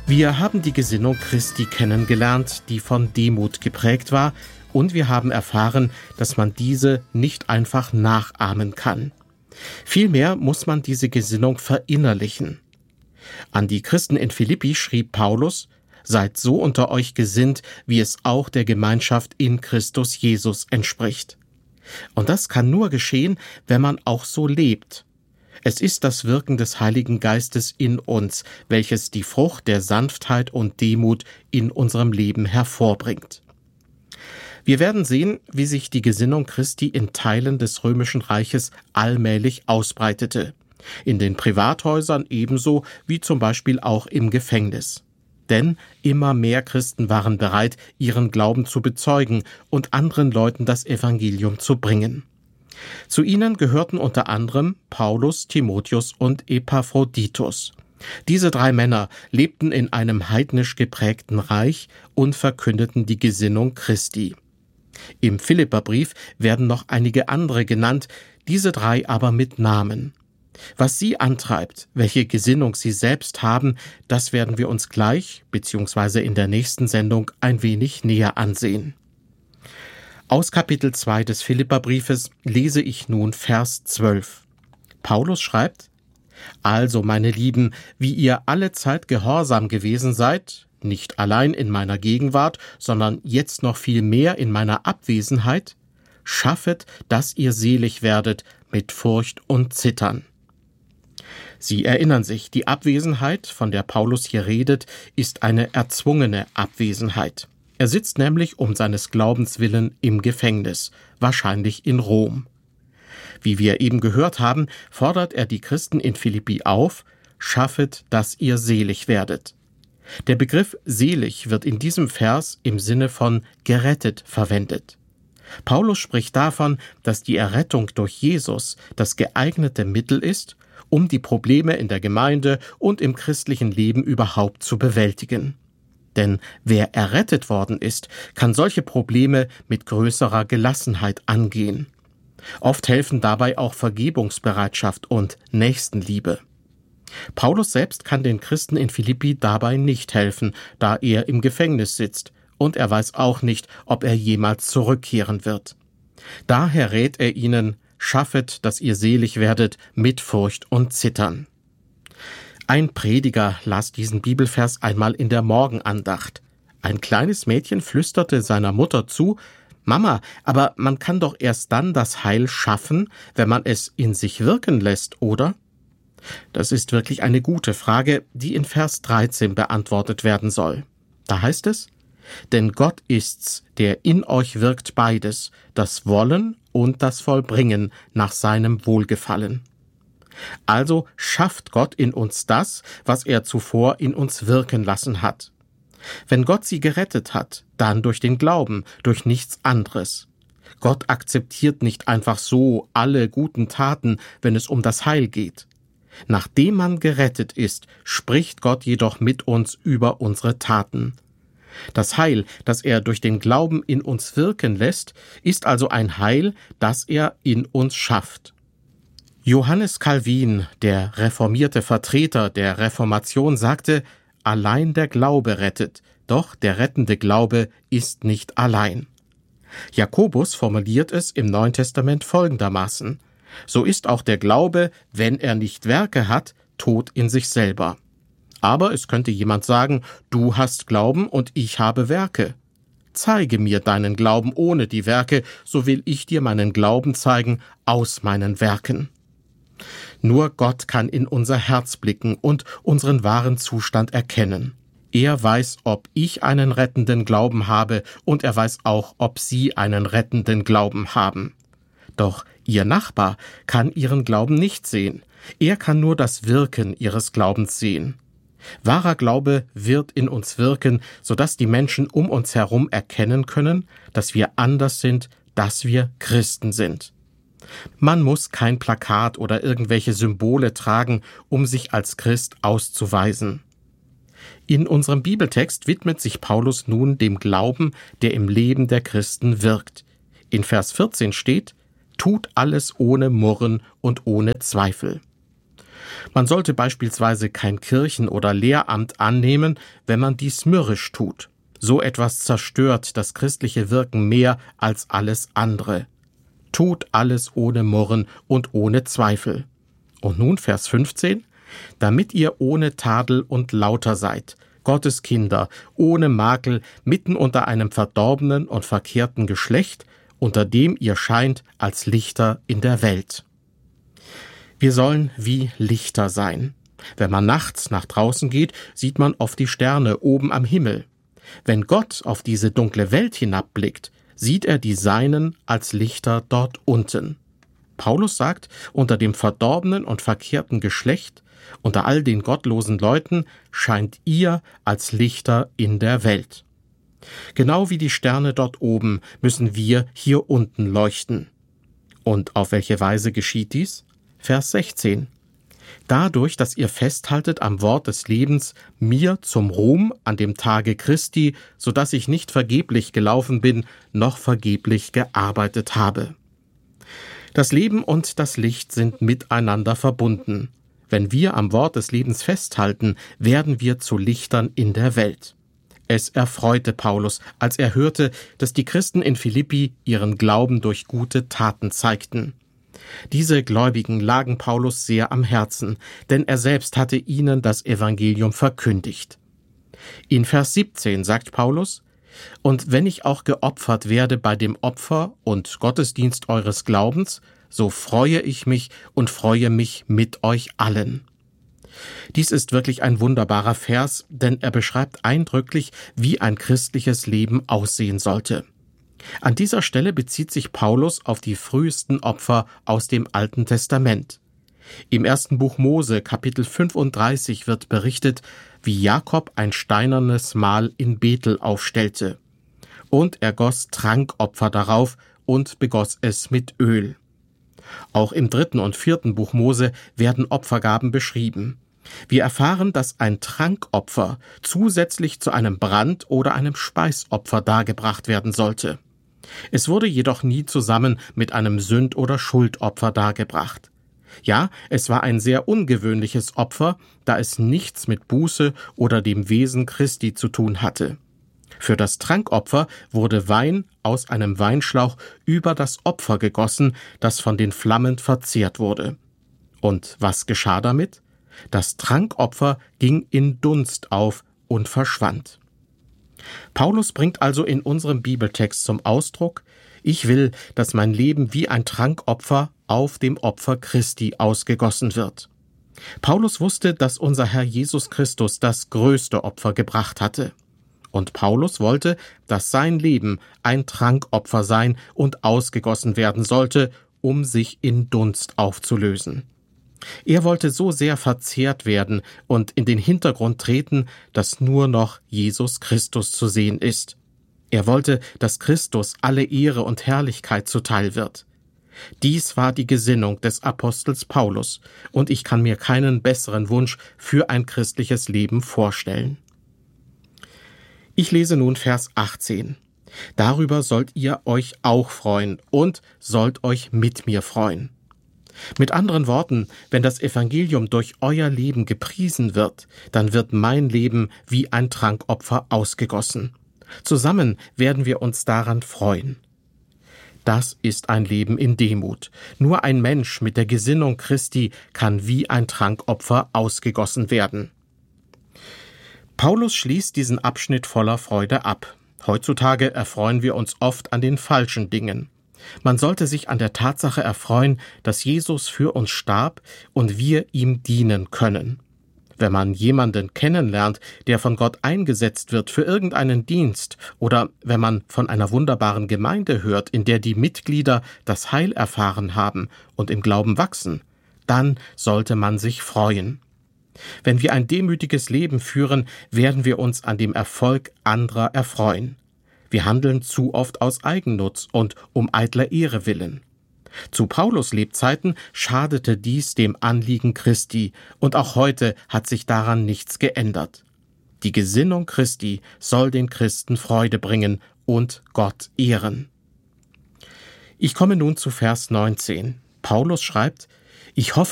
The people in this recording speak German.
Wir haben die Gesinnung Christi kennengelernt, die von Demut geprägt war, und wir haben erfahren, dass man diese nicht einfach nachahmen kann. Vielmehr muss man diese Gesinnung verinnerlichen. An die Christen in Philippi schrieb Paulus: Seid so unter euch gesinnt, wie es auch der Gemeinschaft in Christus Jesus entspricht. Und das kann nur geschehen, wenn man auch so lebt. Es ist das Wirken des Heiligen Geistes in uns, welches die Frucht der Sanftheit und Demut in unserem Leben hervorbringt. Wir werden sehen, wie sich die Gesinnung Christi in Teilen des Römischen Reiches allmählich ausbreitete. In den Privathäusern ebenso wie zum Beispiel auch im Gefängnis. Denn immer mehr Christen waren bereit, ihren Glauben zu bezeugen und anderen Leuten das Evangelium zu bringen. Zu ihnen gehörten unter anderem Paulus, Timotheus und Epaphroditus. Diese 3 Männer lebten in einem heidnisch geprägten Reich und verkündeten die Gesinnung Christi. Im Philipperbrief werden noch einige andere genannt, diese 3 aber mit Namen. Was sie antreibt, welche Gesinnung sie selbst haben, das werden wir uns gleich bzw. in der nächsten Sendung ein wenig näher ansehen. Aus Kapitel 2 des Philipperbriefes lese ich nun Vers 12. Paulus schreibt: Also, meine Lieben, wie ihr allezeit gehorsam gewesen seid, nicht allein in meiner Gegenwart, sondern jetzt noch viel mehr in meiner Abwesenheit, schaffet, dass ihr selig werdet mit Furcht und Zittern. Sie erinnern sich, die Abwesenheit, von der Paulus hier redet, ist eine erzwungene Abwesenheit. Er sitzt nämlich um seines Glaubens willen im Gefängnis, wahrscheinlich in Rom. Wie wir eben gehört haben, fordert er die Christen in Philippi auf: Schaffet, dass ihr selig werdet. Der Begriff selig wird in diesem Vers im Sinne von gerettet verwendet. Paulus spricht davon, dass die Errettung durch Jesus das geeignete Mittel ist, um die Probleme in der Gemeinde und im christlichen Leben überhaupt zu bewältigen. Denn wer errettet worden ist, kann solche Probleme mit größerer Gelassenheit angehen. Oft helfen dabei auch Vergebungsbereitschaft und Nächstenliebe. Paulus selbst kann den Christen in Philippi dabei nicht helfen, da er im Gefängnis sitzt, und er weiß auch nicht, ob er jemals zurückkehren wird. Daher rät er ihnen: Schaffet, dass ihr selig werdet mit Furcht und Zittern. Ein Prediger las diesen Bibelvers einmal in der Morgenandacht. Ein kleines Mädchen flüsterte seiner Mutter zu: Mama, aber man kann doch erst dann das Heil schaffen, wenn man es in sich wirken lässt, oder? Das ist wirklich eine gute Frage, die in Vers 13 beantwortet werden soll. Da heißt es: Denn Gott ist's, der in euch wirkt beides, das Wollen und das Vollbringen nach seinem Wohlgefallen. Also schafft Gott in uns das, was er zuvor in uns wirken lassen hat. Wenn Gott sie gerettet hat, dann durch den Glauben, durch nichts anderes. Gott akzeptiert nicht einfach so alle guten Taten, wenn es um das Heil geht. Nachdem man gerettet ist, spricht Gott jedoch mit uns über unsere Taten. Das Heil, das er durch den Glauben in uns wirken lässt, ist also ein Heil, das er in uns schafft. Johannes Calvin, der reformierte Vertreter der Reformation, sagte: Allein der Glaube rettet, doch der rettende Glaube ist nicht allein. Jakobus formuliert es im Neuen Testament folgendermaßen: So ist auch der Glaube, wenn er nicht Werke hat, tot in sich selber. Aber es könnte jemand sagen: Du hast Glauben und ich habe Werke. Zeige mir deinen Glauben ohne die Werke, so will ich dir meinen Glauben zeigen aus meinen Werken. Nur Gott kann in unser Herz blicken und unseren wahren Zustand erkennen. Er weiß, ob ich einen rettenden Glauben habe, und er weiß auch, ob Sie einen rettenden Glauben haben. Doch Ihr Nachbar kann Ihren Glauben nicht sehen. Er kann nur das Wirken Ihres Glaubens sehen. Wahrer Glaube wird in uns wirken, sodass die Menschen um uns herum erkennen können, dass wir anders sind, dass wir Christen sind. Man muss kein Plakat oder irgendwelche Symbole tragen, um sich als Christ auszuweisen. In unserem Bibeltext widmet sich Paulus nun dem Glauben, der im Leben der Christen wirkt. In Vers 14 steht: Tut alles ohne Murren und ohne Zweifel. Man sollte beispielsweise kein Kirchen- oder Lehramt annehmen, wenn man dies mürrisch tut. So etwas zerstört das christliche Wirken mehr als alles andere. Tut alles ohne Murren und ohne Zweifel. Und nun Vers 15: Damit ihr ohne Tadel und lauter seid, Gottes Kinder, ohne Makel, mitten unter einem verdorbenen und verkehrten Geschlecht, unter dem ihr scheint als Lichter in der Welt. Wir sollen wie Lichter sein. Wenn man nachts nach draußen geht, sieht man oft die Sterne oben am Himmel. Wenn Gott auf diese dunkle Welt hinabblickt, sieht er die Seinen als Lichter dort unten. Paulus sagt, unter dem verdorbenen und verkehrten Geschlecht, unter all den gottlosen Leuten, scheint ihr als Lichter in der Welt. Genau wie die Sterne dort oben müssen wir hier unten leuchten. Und auf welche Weise geschieht dies? Vers 16. Dadurch, dass ihr festhaltet am Wort des Lebens, mir zum Ruhm an dem Tage Christi, so dass ich nicht vergeblich gelaufen bin, noch vergeblich gearbeitet habe. Das Leben und das Licht sind miteinander verbunden. Wenn wir am Wort des Lebens festhalten, werden wir zu Lichtern in der Welt. Es erfreute Paulus, als er hörte, dass die Christen in Philippi ihren Glauben durch gute Taten zeigten. Diese Gläubigen lagen Paulus sehr am Herzen, denn er selbst hatte ihnen das Evangelium verkündigt. In Vers 17 sagt Paulus: Und wenn ich auch geopfert werde bei dem Opfer und Gottesdienst eures Glaubens, so freue ich mich und freue mich mit euch allen. Dies ist wirklich ein wunderbarer Vers, denn er beschreibt eindrücklich, wie ein christliches Leben aussehen sollte. An dieser Stelle bezieht sich Paulus auf die frühesten Opfer aus dem Alten Testament. Im 1. Buch Mose, Kapitel 35, wird berichtet, wie Jakob ein steinernes Mahl in Bethel aufstellte. Und er goss Trankopfer darauf und begoss es mit Öl. Auch im 3. und 4. Buch Mose werden Opfergaben beschrieben. Wir erfahren, dass ein Trankopfer zusätzlich zu einem Brand- oder einem Speisopfer dargebracht werden sollte. Es wurde jedoch nie zusammen mit einem Sünd- oder Schuldopfer dargebracht. Ja, es war ein sehr ungewöhnliches Opfer, da es nichts mit Buße oder dem Wesen Christi zu tun hatte. Für das Trankopfer wurde Wein aus einem Weinschlauch über das Opfer gegossen, das von den Flammen verzehrt wurde. Und was geschah damit? Das Trankopfer ging in Dunst auf und verschwand. Paulus bringt also in unserem Bibeltext zum Ausdruck: Ich will, dass mein Leben wie ein Trankopfer auf dem Opfer Christi ausgegossen wird. Paulus wusste, dass unser Herr Jesus Christus das größte Opfer gebracht hatte. Und Paulus wollte, dass sein Leben ein Trankopfer sein und ausgegossen werden sollte, um sich in Dunst aufzulösen. Er wollte so sehr verzehrt werden und in den Hintergrund treten, dass nur noch Jesus Christus zu sehen ist. Er wollte, dass Christus alle Ehre und Herrlichkeit zuteil wird. Dies war die Gesinnung des Apostels Paulus, und ich kann mir keinen besseren Wunsch für ein christliches Leben vorstellen. Ich lese nun Vers 18. Darüber sollt ihr euch auch freuen und sollt euch mit mir freuen. Mit anderen Worten, wenn das Evangelium durch euer Leben gepriesen wird, dann wird mein Leben wie ein Trankopfer ausgegossen. Zusammen werden wir uns daran freuen. Das ist ein Leben in Demut. Nur ein Mensch mit der Gesinnung Christi kann wie ein Trankopfer ausgegossen werden. Paulus schließt diesen Abschnitt voller Freude ab. Heutzutage erfreuen wir uns oft an den falschen Dingen. Man sollte sich an der Tatsache erfreuen, dass Jesus für uns starb und wir ihm dienen können. Wenn man jemanden kennenlernt, der von Gott eingesetzt wird für irgendeinen Dienst, oder wenn man von einer wunderbaren Gemeinde hört, in der die Mitglieder das Heil erfahren haben und im Glauben wachsen, dann sollte man sich freuen. Wenn wir ein demütiges Leben führen, werden wir uns an dem Erfolg anderer erfreuen. Wir handeln zu oft aus Eigennutz und um eitler Ehre willen. Zu Paulus' Lebzeiten schadete dies dem Anliegen Christi, und auch heute hat sich daran nichts geändert. Die Gesinnung Christi soll den Christen Freude bringen und Gott ehren. Ich komme nun zu Vers 19. Paulus schreibt: Ich hoffe